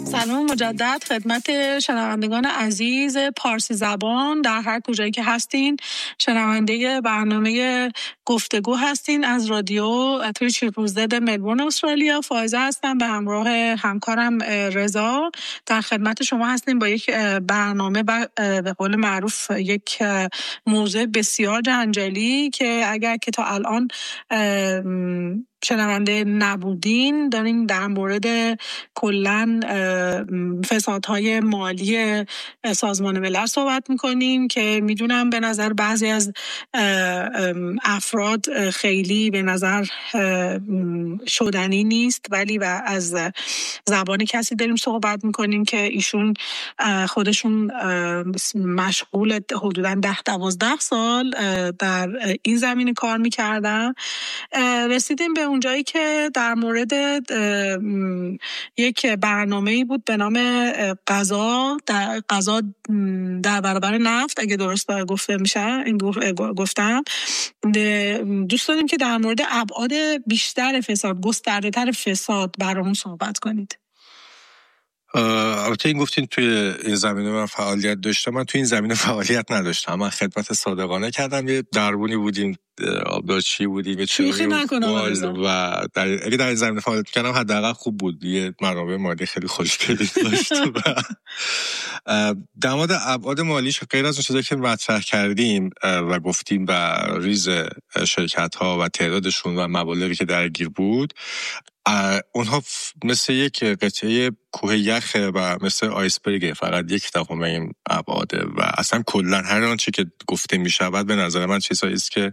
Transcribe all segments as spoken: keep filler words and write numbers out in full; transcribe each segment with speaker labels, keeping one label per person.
Speaker 1: سلام مجدد خدمت شنوندگان عزیز پارسی زبان در هر کجایی که هستین. شنونده برنامه گفتگو هستین از رادیو تریچیپوزد ملبورن استرالیا. فائزه هستم به همراه همکارم رضا در خدمت شما هستیم با یک برنامه و به قول معروف یک موضوع بسیار جنجالی که اگر که تا الان شنونده نبودین داریم در مورد کلاً فسادهای مالی سازمان ملل صحبت میکنیم که میدونم به نظر بعضی از افراد خیلی به نظر شدنی نیست، ولی و از زبان کسی داریم صحبت میکنیم که ایشون خودشون مشغول حدوداً ده دوازده سال در این زمینه کار میکردن. رسیدیم به اونجایی که در مورد یک برنامه‌ای بود به نام قضا در قضا در برابر نفت، اگه درست گفته میشه این گفتم. دوست داریم که در مورد ابعاد بیشتر فساد، گسترده‌تر فساد برامون صحبت کنید.
Speaker 2: البته این گفتین توی این زمینه من فعالیت داشتم، من توی این زمینه فعالیت نداشتم. من خدمت صادقانه کردم، یه دربونی بودیم، آبدارچی بودیم،
Speaker 1: شوخی نکنم
Speaker 2: و در اگه در این زمینه فعالیت کردم حداقل خوب بود، یه منابع مالی خیلی خوشگلی داشت. و در مورد ابعاد مالیش غیر از اون چیزایی که مطرح کردیم و گفتیم و ریز شرکت‌ها و تعدادشون و مبالغی که درگیر بود، اونها مثل یک قطعه کوه یخه و مثل آیسبرگه، فقط یک دهم این ابعاده و اصلا کلا هر آنچه که گفته می شود به نظر من چیزایی است که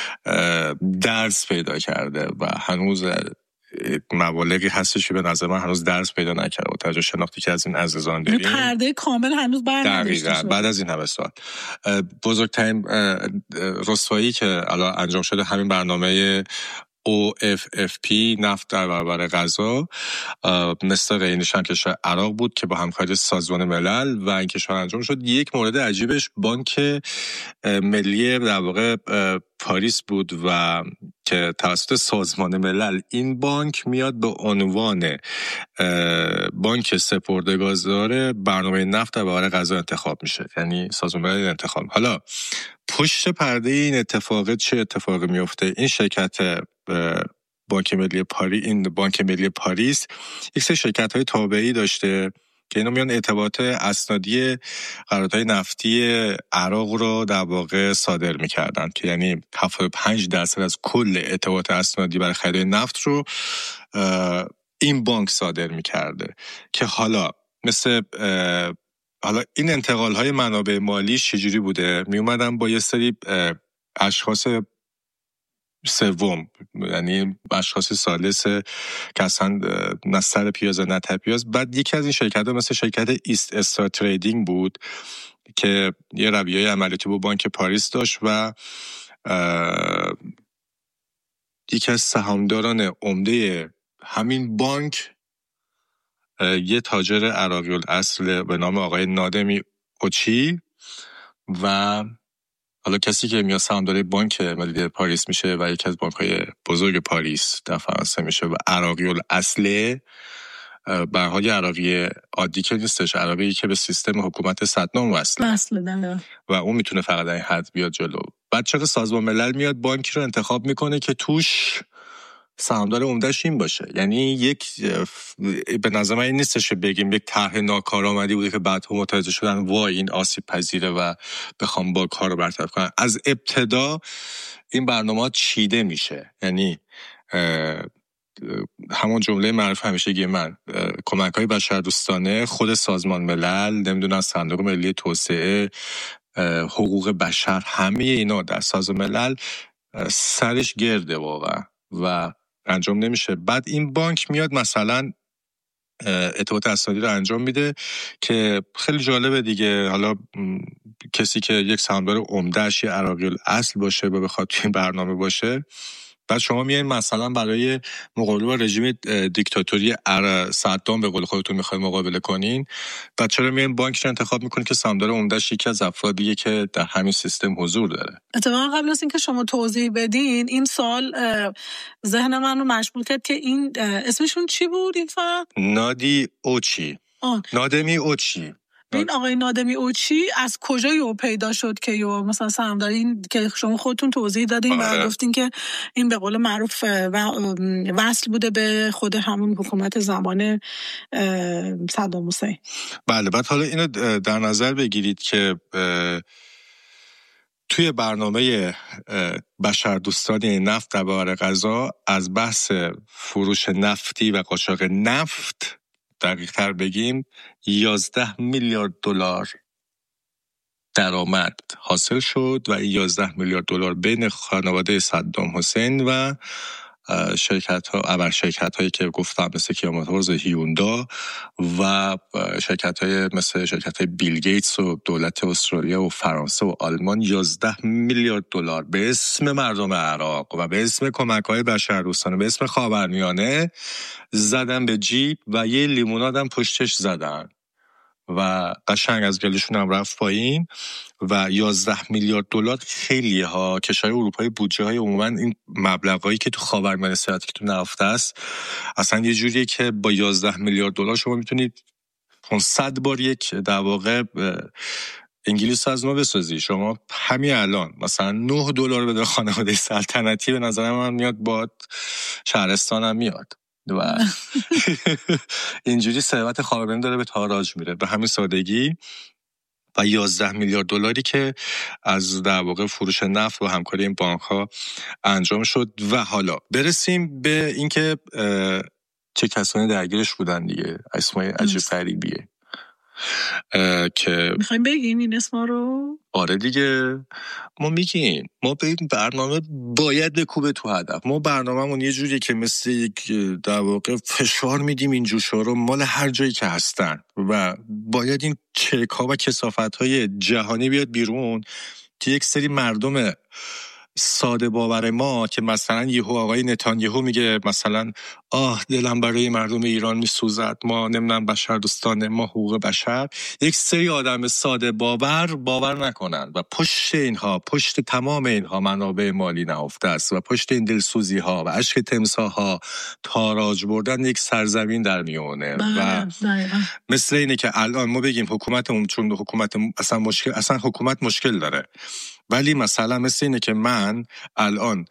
Speaker 2: درس پیدا کرده و هنوز مبالغی هستش که به نظر من هنوز درس پیدا نکرده و توجه شناختی که از این عزیزان داریم
Speaker 1: پرده کامل هنوز بر نداشته شده.
Speaker 2: بعد از این همه سال بزرگترین رسوایی که الان انجام شده همین برنامه او اف اف پی نفت در برابر غذا، مثل غینش هم کشور عراق بود که با همکاری سازمان ملل و این کشور انجام شد. یک مورد عجیبش بانک ملی در واقع پاریس بود و که توسط سازمان ملل این بانک میاد به عنوان بانک سپرده‌گذار برنامه نفت در برابر غذا انتخاب میشه، یعنی سازمان ملل انتخاب. حالا پشت پرده این اتفاق چه اتفاقی میفته؟ این شرکت بانک ملی پاریس این بانک ملی پاریس یک سری شرکت‌های تابعی داشته که اینا میان اطلاعات اسنادی قراردادهای نفتی عراق رو در واقع صادر می‌کردن که یعنی هفتاد و پنج درصد از کل اطلاعات اسنادی برای خرید نفت رو این بانک صادر می‌کرده که حالا مثل حالا این انتقال‌های منابع مالی چجوری بوده؟ می اومدن با یه سری اشخاص سوم، یعنی اشخاص ثالث که اصلا نه سر پیاز نه ته پیاز. بعد یکی از این شرکت‌ها مثل شرکت ایست استار تریدینگ بود که یه رویه عملیاتی با بانک پاریس داشت و یکی از سهامداران عمده همین بانک یه تاجر عراقی الاصل به نام آقای نادمی اوچی و حالا کسی که میاد سهامدار بانک ملی پاریس میشه و یکی از بانک‌های بزرگ پاریس در فرانسه میشه و عراقی الاصله، به حال عراقی عادی که نیستش، عراقی که به سیستم حکومت صدام وصله و اون میتونه فقط این حد بیاد جلو. بعد چرا سازمان ملل میاد بانکی رو انتخاب میکنه که توش سهامدار عمده‌اش این باشه؟ یعنی یک به نظر من این نیستش که بگیم یک طرح ناکارآمدی بوده که بعدها متوجه شدن وای این آسیب پذیره و بخوام با کار رو برطرف کنن. از ابتدا این برنامه چیده میشه، یعنی همون جمله معروف همیشگی من، کمک‌های بشردوستانه، خود سازمان ملل، نمیدونم صندوق ملی توسعه، حقوق بشر، همه اینا در سازمان ملل سرش گرده واقعا و انجام نمیشه. بعد این بانک میاد مثلا اطلاعات اسنادی رو انجام میده که خیلی جالبه دیگه. حالا کسی که یک سهامدار عمده‌اش یه عراقی الاصل باشه و بخواد توی این برنامه باشه، بعد شما میایین مثلا برای مقابله با رژیم دیکتاتوری صدام به قول خودتون میخواید مقابله کنین، بعد چرا میایین بانک رو انتخاب میکنین که سهامدار عمده‌اش یکی از افرادیه که در همین سیستم حضور داره؟
Speaker 1: اتفاقا قبل از اینکه شما توضیح بدین این سوال ذهن من رو مشغول کرد که این اسمشون چی بود این فرد؟
Speaker 2: نادی اوچی.
Speaker 1: آن
Speaker 2: نادمی اوچی.
Speaker 1: این آقای نادمی اوچی از کجا یو پیدا شد که یو مثلا سهامدار این که شما خودتون توضیح دادین و گفتین که این به قول معروف وصل بوده به خود همون حکومت زمان صدام حسین.
Speaker 2: بله، بعد حالا اینو در نظر بگیرید که توی برنامه بشردوستانه نفت در برابر غزه از بحث فروش نفتی و قاچاق نفت دقیق تر بگیم یازده میلیارد دلار درآمد حاصل شد و این یازده میلیارد دلار بین خانواده صدام حسین و شرکت ها ابر شرکت هایی که گفتم مثل کیا موتورز، هیوندا و شرکت های مثل شرکت های بیل گیتس و دولت استرالیا و فرانسه و آلمان یازده میلیارد دلار به اسم مردم عراق و به اسم کمک های بشردوستانه به اسم خاورمیانه زدن به جیب و یه لیموناد هم پشتش زدن و قشنگ از گلشون هم رفت پایین. و یازده میلیارد دلار خیلیه ها. کشورهای اروپایی بودجه های عموما این مبلغایی که تو خاورمیانه صنعتی که تو نفت است اصلا یه جوریه که با یازده میلیارد دلار شما میتونید پانصد بار یک در واقع انگلیس از نو بسازی. شما همین الان مثلا نه دلار بده خانواده سلطنتی به نظر من میاد باد شهرستان هم میاد و اینجوری ثروت خاورمیانه داره به تاراج میره به همین سادگی. و یازده میلیارد دلاری که از در واقع فروش نفت و همکاری این بانک ها انجام شد. و حالا برسیم به اینکه چه کسانی درگیرش بودن دیگه. اسمای عجیب غریبیه که
Speaker 1: میخوایم بگیم این اسما رو.
Speaker 2: آره دیگه ما میگیم ما به این برنامه باید بکوبه تو هدف. ما برنامه‌مون یه جوریه که مثل یک در واقع فشار میدیم این جوشا رو مال هر جایی که هستن و باید این چرک‌ها و کثافت‌های جهانی بیاد بیرون که یک سری مردم ساده باور ما که مثلا یهو آقای نتانیاهو میگه مثلا آه دلم برای مردم ایران میسوزد، ما نمیدونم بشردوستانه، ما حقوق بشر، یک سری آدم ساده باور باور نکنن و پشت اینها پشت تمام اینها منابع مالی نهفته است و پشت این دلسوزی ها و اشک تمساها تاراج بردن یک سرزمین در میونه. و مثل اینه که الان ما بگیم حکومتمون چون حکومت اصلا مشکل اصلا حکومت مشکل داره، ولی مثلا مثل اینه که من الان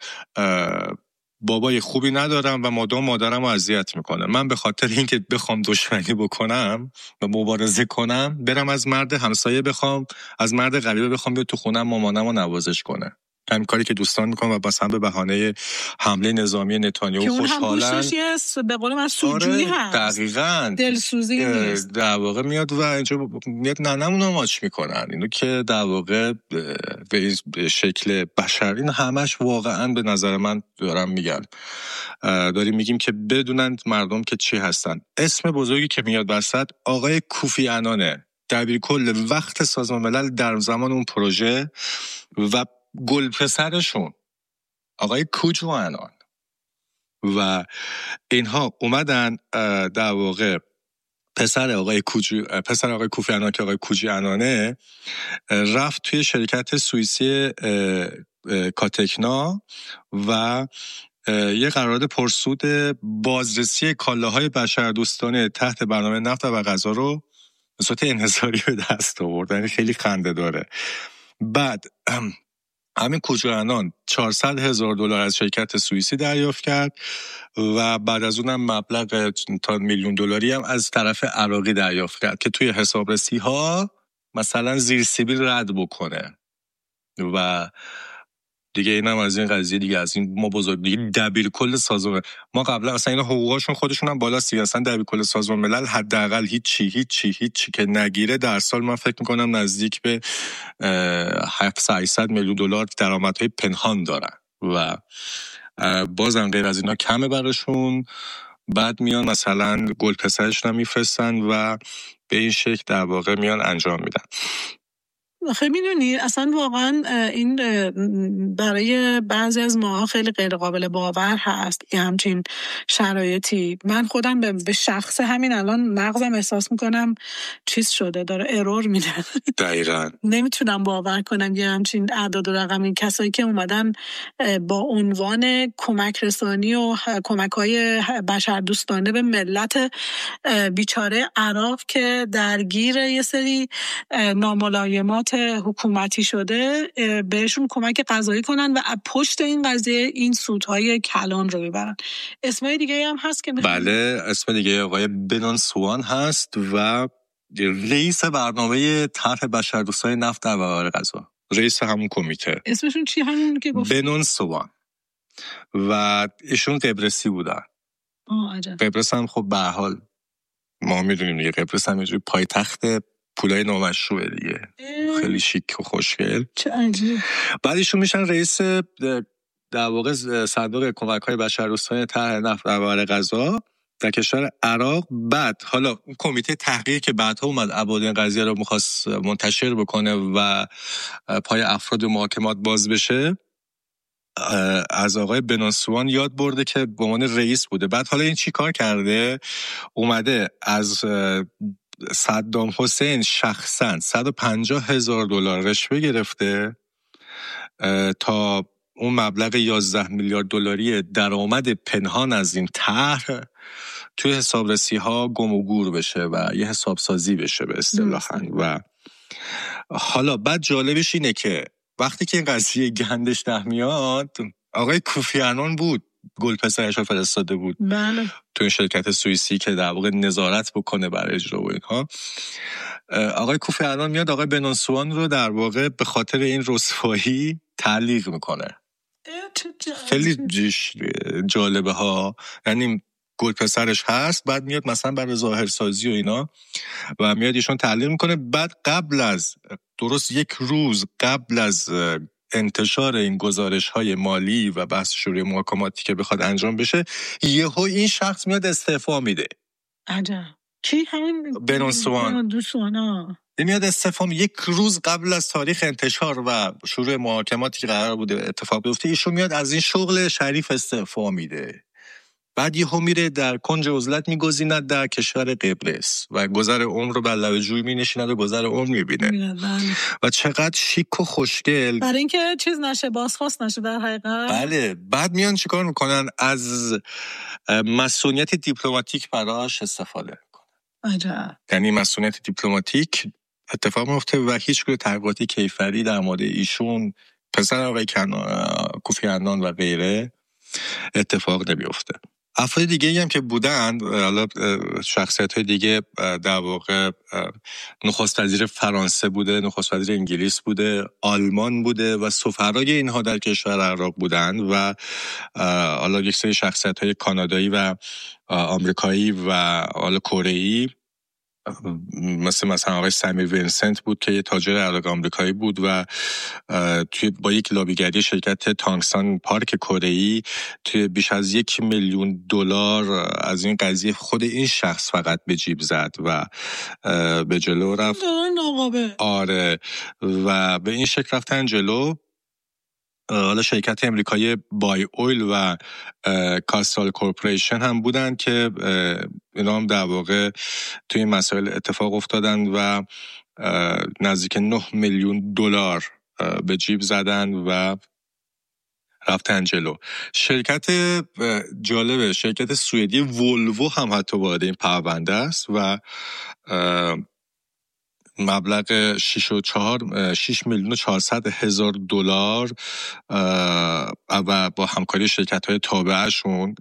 Speaker 2: بابای خوبی ندارم و مادام مادرم رو اذیت میکنه، من به خاطر اینکه بخوام دشمنی بکنم و مبارزه کنم برم از مرد همسایه بخوام از مرد غریبه بخوام بیاد تو خونم مامانم رو نوازش کنه. همین کاری که دوستان میکنن و مثلا به بهانه حمله نظامی نتانیاهو خوشحالن
Speaker 1: که به قول من سوجویی هست.
Speaker 2: دقیقاً
Speaker 1: دلسوزی نیست.
Speaker 2: در واقع میاد و اینجا میاد ننمون رو ماچ میکنن. اینو که در واقع به شکل بشر این همش واقعاً به نظر من دارم میگم داریم میگیم که بدونن مردم که چی هستن. اسم بزرگی که میاد وسط آقای کوفی عنانه، دبیرکل وقت سازمان ملل در زمان اون پروژه و گل پسرشون آقای کوجو عنان. و اینها اومدن در واقع پسر آقای کوجو پسر آقای کوفی عنان که آقای کوجی عنانه رفت توی شرکت سوئیسی کاتکنا و یه قرارداد پرسود بازرسی کالاهای بشردوستانه تحت برنامه نفت و غذا رو به صورت انحصاری به دست آورد. یعنی خیلی خنده داره. بعد همین کوجو عنان چهارصد هزار دلار از شرکت سوئیسی دریافت کرد و بعد از اونم مبلغ تا میلیون دلاری هم از طرف عراقی دریافت کرد که توی حسابرسی ها مثلا زیر سیبیل رد بکنه. و دیگه اینم از این قضیه دیگه از این ما بزرگ دیگه دبیر کل سازمان ما قبلا اصلا اینا حقوقاشون خودشون هم بالا سی اصلا دبیر کل سازمان ملل حداقل هیچ چی هیچ چی هیچ چی که نگیره در سال من فکر میکنم نزدیک به هفتصد میلیون دلار درآمدهای پنهان دارن و بازم غیر از اینا کمه براشون. بعد میان مثلا گل پسرشون هم میفرستن و به این شکل در واقع میان انجام میدن.
Speaker 1: خیلی میدونی اصلا واقعا این برای بعضی از ما خیلی غیر قابل باور هست یه همچین شرایطی. من خودم به شخص همین الان مغزم احساس میکنم چیز شده، داره ارور میده.
Speaker 2: دقیقاً
Speaker 1: نمیتونم باور کنم یه همچین اعداد و رقم. این کسایی که اومدن با عنوان کمک رسانی و کمک های بشردوستانه به ملت بیچاره عراق که درگیر یه سری ناملایمات حکومتی شده بهشون کمک غذایی کنن و پشت این قضیه این سودهای کلان رو ببرن. اسمای دیگه هم هست که
Speaker 2: بله، اسم دیگه آقای بنون سوان هست و رئیس برنامه طرح بشردوستان نفت در برابر غذا، رئیس همون کمیته.
Speaker 1: اسمشون چی همون که گفت؟
Speaker 2: بنون سوان. و ایشون قبرسی بودن.
Speaker 1: آه عجب.
Speaker 2: قبرس هم خب به هر حال ما میدونیم دیگه، قبرس هم اینجوری پایتخت پولای نامشروعه دیگه، خیلی شیک و خوشگل.
Speaker 1: چه عجیب.
Speaker 2: بعد ایشون میشن رئیس در واقع صندوق کمک‌های بشردوستانه طرح نفت در برابر غذا در کشور عراق. بعد حالا اون کمیته تحقیقی که بعدها اومد ابعاد این قضیه رو می‌خواست منتشر بکنه و پای افراد محاکمات باز بشه، از آقای بنون سوان یاد برده که به عنوان رئیس بوده. بعد حالا این چی کار کرده؟ اومده از صدام حسین شخصا صد و پنجاه هزار دلار رشوه گرفته تا اون مبلغ یازده میلیارد دلاری درآمد پنهان از این طرح توی حسابرسی ها گم و گور بشه و یه حسابسازی بشه به اصطلاحاً. و حالا بعد جالبش اینه که وقتی که این قضیه گندش در میاد، آقای کوفی عنان بود گل پسرش رو فرستاده بود
Speaker 1: بله.
Speaker 2: تو این شرکت سوئیسی که در واقع نظارت بکنه بر اجرا و اینها. آقای کوفی عنان میاد آقای بنون سوان رو در واقع به خاطر این رسوایی تعلیق میکنه. خیلی جالبه ها. یعنی گل پسرش هست، بعد میاد مثلا برای ظاهرسازی و اینا و میاد ایشون تعلیق میکنه. بعد قبل از درست یک روز قبل از انتشار این گزارش های مالی و بحث شروع محاکماتی که بخواد انجام بشه، یهو این شخص میاد استعفا میده.
Speaker 1: عجب. کی همین
Speaker 2: بنون سوان؟
Speaker 1: دوستوانا.
Speaker 2: این میاد استعفا یک روز قبل از تاریخ انتشار و شروع محاکماتی که قرار بوده اتفاق بیفته، ایشون میاد از این شغل شریف استعفا میده. بعد یهو میره در کنج عزلت میگزیند در کشور قبرس و گذر عمر رو بر لب جوی مینشیند و گذر عمر میبینه و چقدر شیک و خوشگل،
Speaker 1: برای اینکه چیز نشه، بازخواست نشه در حقیقت.
Speaker 2: بله. بعد میان چیکار میکنن؟ از مسئولیت دیپلماتیک براش استفاده میکنن.
Speaker 1: عجب.
Speaker 2: یعنی مسئولیت دیپلماتیک اتفاق میفته و هیچ گونه تحقیقاتی کیفری در مورد ایشون، پسر آقای کوفی عنان و غیره اتفاق نمیفته. افراد دیگه هم که بودن، حالا شخصیت های دیگه در واقع نخست وزیر فرانسه بوده، نخست وزیر انگلیس بوده، آلمان بوده و سفرای اینها در کشور عراق بودن و حالا یک سری شخصیت های کانادایی و آمریکایی و حالا کره‌ای، مثل مثلا آقای سمیر وینسنت بود که یه تاجر عراق آمریکایی بود و توی با یک لابیگری شرکت تانگسان پارک کره‌ای توی بیش از یک میلیون دلار از این قضیه خود این شخص فقط به جیب زد و به جلو رفت. آره و به این شکل رفتن جلو. حالا شرکت امریکایی بای اویل و کاستال کورپوریشن هم بودن که اینا هم در واقع توی این مسائل اتفاق افتادن و نزدیک نه میلیون دلار به جیب زدن و رفتن جلو. شرکت جالبه، شرکت سوئدی ولوو هم حتی وارد این پرونده است و مبلغ شش میلیون و چهارصد هزار دلار و با همکاری شرکت‌های تابعشون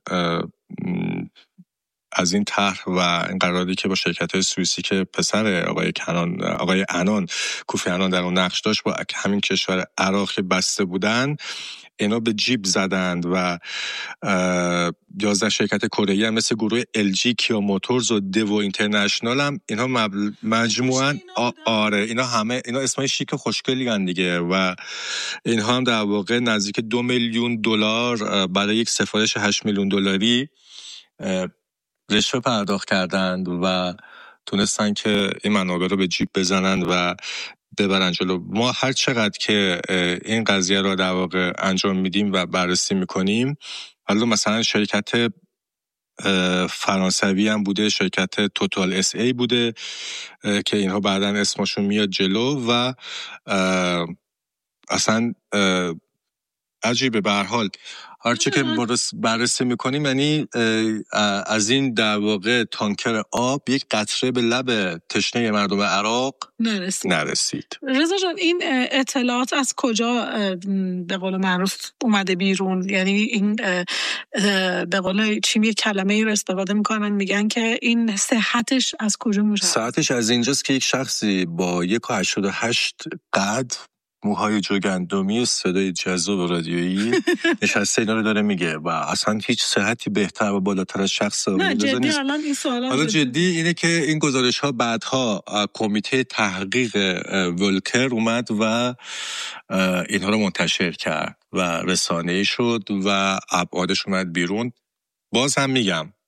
Speaker 2: از این طرح و این قراردادی که با شرکت‌های سوئیسی که پسر آقای کنان آقای عنان کوفی عنان در اون نقش داشت با همین کشور عراق که بسته بودن، اینا به جیب زدند و یازده شرکت کره‌ای هم مثل گروه ال جی، کیا موتورز و دیو اینترنشنال هم اینا مبل... مجموعاً آ... آره اینا همه اینا اسمای شیک و خوشگلی هستند دیگه و اینها هم در واقع نزدیک دو میلیون دلار برای یک سفارش هشت میلیون دلاری رشوه پرداخت کردند و تونستن که این منابع رو به جیب بزنن و ببرن جلو. ما هر چقدر که این قضیه رو در واقع انجام میدیم و بررسی میکنیم، حالا مثلا شرکت فرانسوی هم بوده، شرکت توتال اس ای بوده که اینها بعداً اسمشون میاد جلو و اصلا عجیبه. به هر حال هرچی که بررسی میکنیم، یعنی از این در واقع تانکر آب یک قطره به لب تشنه مردم عراق
Speaker 1: نرسید.
Speaker 2: نرسید.
Speaker 1: رضا جان، این اطلاعات از کجا به قول معروف اومده بیرون؟ یعنی این به قول چی یه کلمه رو استفاده میکنن، میگن که این صحتش از کجا مشخصه؟
Speaker 2: صحتش از اینجاست که یک شخصی با یک و هشتاد و هشت قد، موهای جوگندمی و صدای جذاب رادیویی نشسته اینا رو داره میگه و اصلا هیچ صحتی بهتر و بالاتر از شخص
Speaker 1: نه جدی الان این سوالا
Speaker 2: حالا جدی اینه که این گزارش ها بعدها کمیته تحقیق ولکر اومد و اینها رو منتشر کرد و رسانه‌ای شد و ابعادش اومد بیرون. باز هم میگم